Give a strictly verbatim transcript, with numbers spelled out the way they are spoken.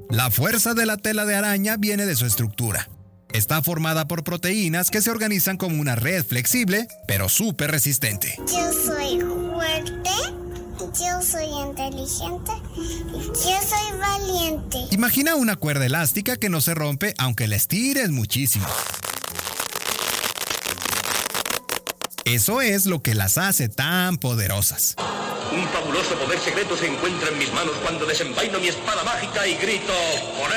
La fuerza de la tela de araña viene de su estructura. Está formada por proteínas que se organizan como una red flexible, pero súper resistente. Yo soy fuerte, yo soy inteligente, yo soy valiente. Imagina una cuerda elástica que no se rompe aunque la estires muchísimo. Eso es lo que las hace tan poderosas. Un fabuloso poder secreto se encuentra en mis manos cuando desenvaino mi espada mágica y grito: ¡Por